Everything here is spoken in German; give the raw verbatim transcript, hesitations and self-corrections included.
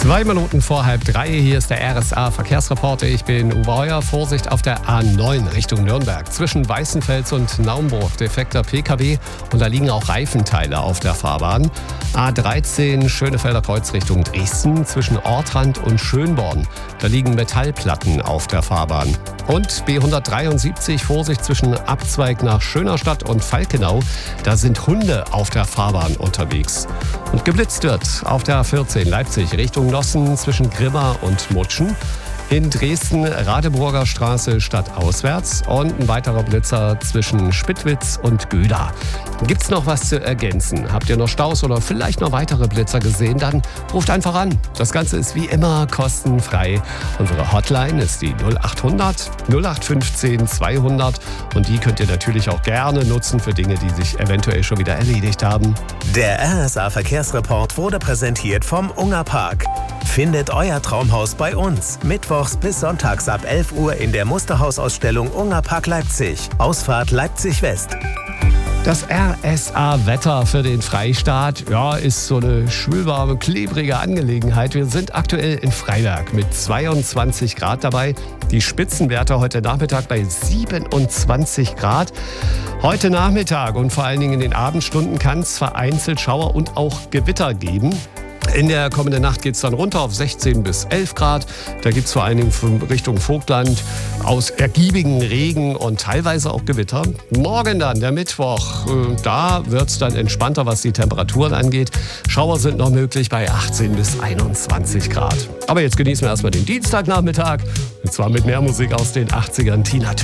Zwei Minuten vor halb drei, hier ist der R S A-Verkehrsreporter. Ich bin Uwe Heuer. Vorsicht auf der A neun Richtung Nürnberg. Zwischen Weißenfels und Naumburg defekter P K W und da liegen auch Reifenteile auf der Fahrbahn. A dreizehn Schönefelder Kreuz Richtung Dresden. Zwischen Ortrand und Schönborn. Da liegen Metallplatten auf der Fahrbahn. Und B hundertdreiundsiebzig, Vorsicht zwischen Abzweig nach Schönerstadt und Falkenau. Da sind Hunde auf der Fahrbahn unterwegs. Und geblitzt wird auf der A vierzehn Leipzig Richtung Nossen zwischen Grimma und Mutschen. In Dresden Radeburger Straße stadtauswärts und ein weiterer Blitzer zwischen Spittwitz und Göda. Gibt's noch was zu ergänzen? Habt ihr noch Staus oder vielleicht noch weitere Blitzer gesehen? Dann ruft einfach an. Das Ganze ist wie immer kostenfrei. Unsere Hotline ist die null acht hundert null acht fünfzehn zweihundert und die könnt ihr natürlich auch gerne nutzen für Dinge, die sich eventuell schon wieder erledigt haben. Der R S A-Verkehrsreport wurde präsentiert vom Unger Park. Findet euer Traumhaus bei uns. Mittwochs bis sonntags ab elf Uhr in der Musterhausausstellung Unger Park Leipzig. Ausfahrt Leipzig West. Das R S A-Wetter für den Freistaat, ja, ist so eine schwülwarme, klebrige Angelegenheit. Wir sind aktuell in Freiberg mit zweiundzwanzig Grad dabei. Die Spitzenwerte heute Nachmittag bei siebenundzwanzig Grad. Heute Nachmittag und vor allen Dingen in den Abendstunden kann es vereinzelt Schauer und auch Gewitter geben. In der kommenden Nacht geht es dann runter auf sechzehn bis elf Grad. Da gibt es vor allen Dingen von Richtung Vogtland aus ergiebigen Regen und teilweise auch Gewitter. Morgen dann, der Mittwoch, äh, da wird es dann entspannter, was die Temperaturen angeht. Schauer sind noch möglich bei achtzehn bis einundzwanzig Grad. Aber jetzt genießen wir erstmal den Dienstagnachmittag. Und zwar mit mehr Musik aus den achtzigern. Tina Turner.